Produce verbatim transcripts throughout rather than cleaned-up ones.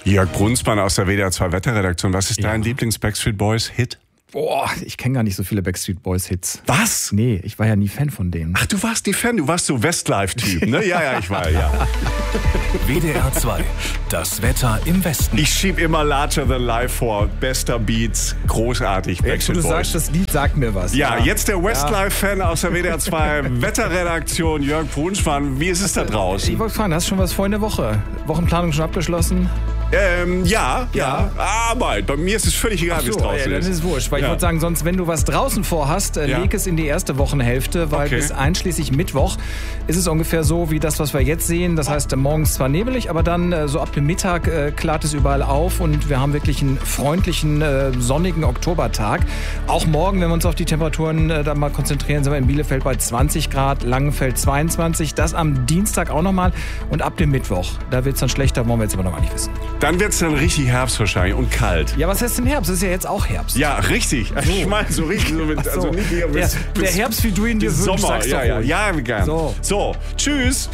Jörg Brunsmann aus der W D R zwei Wetterredaktion. Was ist Ja. dein Lieblings-Backstreet Boys-Hit? Boah, ich kenne gar nicht so viele Backstreet Boys Hits. Was? Nee, ich war ja nie Fan von denen. Ach, du warst die Fan, du warst so Westlife-Typ, ne? Ja, ja, ich war, ja. W D R zwei, das Wetter im Westen. Ich schieb immer Larger Than Life vor. Bester Beats, großartig, Jetzt, wo Backstreet du Boys. sagst, das Lied sagt mir was. Ja, jetzt der Westlife-Fan aus der W D R zwei Wetterredaktion, Jörg Brunsmann. Wie ist es da Ich draußen? wollte fragen, hast du schon was vor in der Woche? Wochenplanung schon abgeschlossen? Ähm, ja, ja, Ja. Aber bei mir ist es völlig egal, wie es So, draußen ja, dann ist ist. es wurscht. Weil Ja. ich wollte sagen, sonst, wenn du was draußen vorhast, äh, Ja. leg es in die erste Wochenhälfte, weil Okay. bis einschließlich Mittwoch ist es ungefähr so wie das, was wir jetzt sehen. Das heißt, äh, morgens zwar nebelig, aber dann äh, so ab dem Mittag äh, klart es überall auf und wir haben wirklich einen freundlichen, äh, sonnigen Oktobertag. Auch morgen, wenn wir uns auf die Temperaturen äh, da mal konzentrieren, sind wir in Bielefeld bei zwanzig Grad, Langenfeld zweiundzwanzig. Das am Dienstag auch nochmal und ab dem Mittwoch, da wird es dann schlechter, wollen wir jetzt aber noch gar nicht wissen. Dann wird es dann richtig Herbst wahrscheinlich und kalt. Ja, was heißt denn Herbst? Es ist ja jetzt auch Herbst. Ja, richtig. Ich meine so richtig. So mit, Ach so. also nicht hier der, bis, der bis, Herbst, wie du ihn dir bis wünschst, Sommer. sag's Ja, doch ja, ruhig. ja, gern. So. so, tschüss.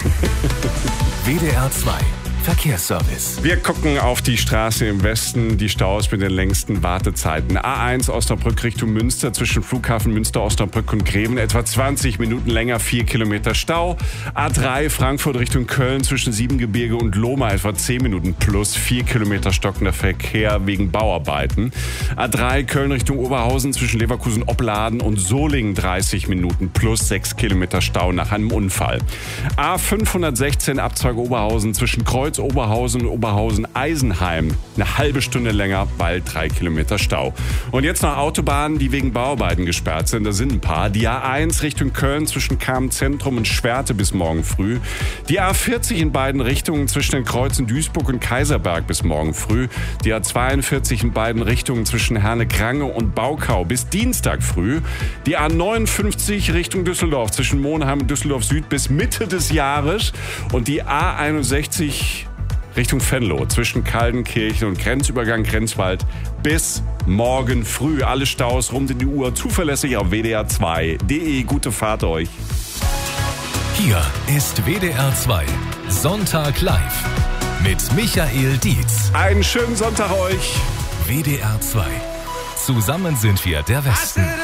W D R zwei, Verkehrsservice. Wir gucken auf die Straße im Westen, die Staus mit den längsten Wartezeiten. A eins Osnabrück Richtung Münster zwischen Flughafen Münster, Osnabrück und Greven etwa zwanzig Minuten länger, vier Kilometer Stau. A drei Frankfurt Richtung Köln zwischen Siebengebirge und Lohmar etwa zehn Minuten plus, vier Kilometer stockender Verkehr wegen Bauarbeiten. A drei Köln Richtung Oberhausen zwischen Leverkusen, Opladen und Solingen dreißig Minuten plus, sechs Kilometer Stau nach einem Unfall. A fünfhundertsechzehn Abzweig Oberhausen zwischen Kreuz Oberhausen und Oberhausen-Eisenheim. Eine halbe Stunde länger, bald drei Kilometer Stau. Und jetzt noch Autobahnen, die wegen Bauarbeiten gesperrt sind. Da sind ein paar. Die A eins Richtung Köln zwischen Kamen-Zentrum und Schwerte bis morgen früh. Die A vierzig in beiden Richtungen zwischen den Kreuzen Duisburg und Kaiserberg bis morgen früh. Die A zweiundvierzig in beiden Richtungen zwischen Herne-Krange und Baukau bis Dienstag früh. Die A neunundfünfzig Richtung Düsseldorf zwischen Monheim und Düsseldorf Süd bis Mitte des Jahres. Und die A einundsechzig Richtung Venlo zwischen Kaldenkirchen und Grenzübergang Grenzwald bis morgen früh. Alle Staus rund in die Uhr zuverlässig auf W D R zwei punkt de. Gute Fahrt euch. Hier ist W D R zwei, Sonntag live mit Michael Dietz. Einen schönen Sonntag euch. W D R zwei. Zusammen sind wir der Westen.